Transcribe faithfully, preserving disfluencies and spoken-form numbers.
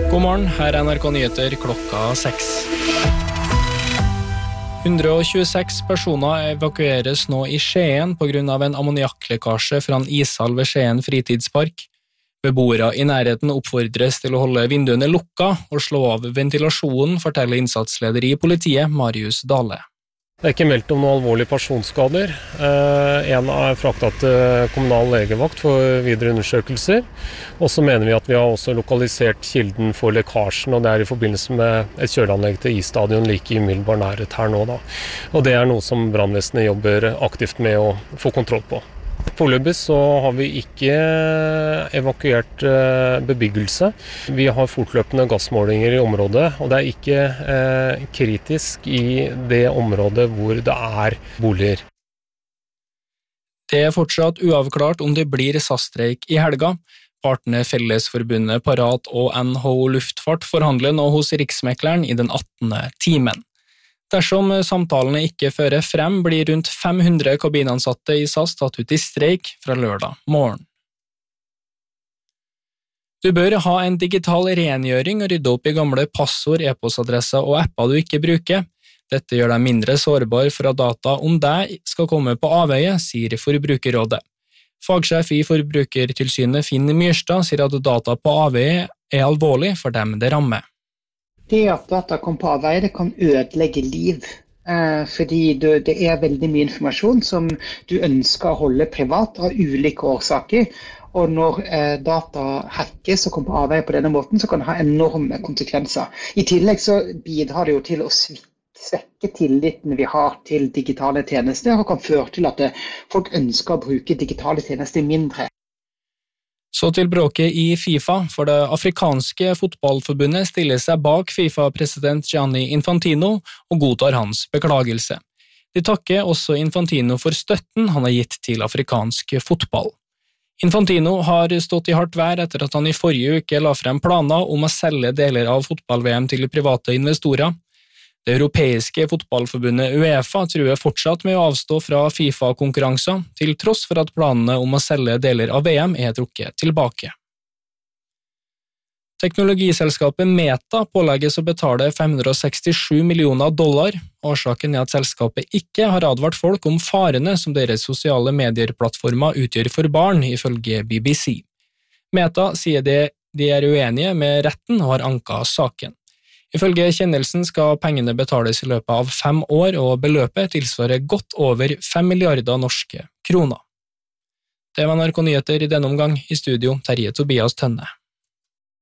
God morgen, her er N R K Nyheter klokka seks. hundre og tjueseks personer evakueres nå i Skien på grunn av en ammoniakklekkasje fra en ishall ved Skien fritidspark. Beboere i nærheten oppfordres til å holde vinduene lukka og slå av ventilasjonen, forteller innsatsleder i politiet, Marius Dale. Det er ikke meldt om noen alvorlige personskader. Eh, en er fraktet til kommunal legevakt for videre undersøkelser. Og så mener vi at vi har også lokalisert kilden for lekkasjen, og det er i forbindelse med et kjøleanlegg til isstadion like i umiddelbar nærhet her nå. Da. Og det er noe som brannvesenet jobber aktivt med å få kontroll på. Foreløpig så har vi ikke evakuert bebyggelse. Vi har fortløpende gassmålinger i området, og det er ikke eh, kritisk i det området hvor det er boliger. Det er fortsatt uavklart om det blir S A S-streik i helga. Partene Fellesforbundet Parat og N H O Luftfart forhandler nå hos Riksmekleren i den attende timen. Dersom samtalene ikke fører frem, blir rundt fem hundre kabinansatte i S A S tatt ut i streik fra lørdag morgen. Du bør ha en digital rengjøring og rydde opp i gamle passord, e-postadresser og apper du ikke bruker. Dette gjør deg mindre sårbar for at data om deg skal komme på avveie, sier Forbrukerrådet. Fagsjef i Forbrukertilsynet Finn Myrstad sier at data på avveie er alvorlig for dem det rammer. Det at data kommer på avveie, det kan ødelegge liv, eh, fordi du, det er veldig mye informasjon som du ønsker å holde privat av ulike årsaker, og når eh, data hackes og kommer på avveie på denne måten, så kan det ha enorme konsekvenser. I tillegg så bidrar det jo til å svekke tilliten vi har til digitale tjenester, og kan føre til at det, folk ønsker å bruke digitale tjenester mindre. Så til bråket i FIFA, for det afrikanske fotballforbundet stiller seg bak FIFA-president Gianni Infantino og godtar hans beklagelse. De takker også Infantino for støtten han har gitt til afrikansk fotball. Infantino har stått i hardt vær etter at han i forrige uke la frem planer om å selge deler av fotball-V M til private investorer. Det europeiske fotballforbundet UEFA truer fortsatt med å avstå fra FIFA-konkurranser, til tross for at planene om å selge deler av V M er trukket tilbake. Teknologiselskapet Meta pålegges å betale fem hundre sekstisju millioner dollar. Årsaken er at selskapet ikke har advart folk om farene som deres sosiale medieplattformer utgjør for barn, ifølge B B C. Meta sier de, de er uenige med retten og har anket saken. Ifølge kjennelsen skal pengene betales i løpet av fem år, og beløpet tilsvarer godt over fem milliarder norske kroner. Det var N R K Nyheter i denne omgang, i studio Terje Tobias Tønne.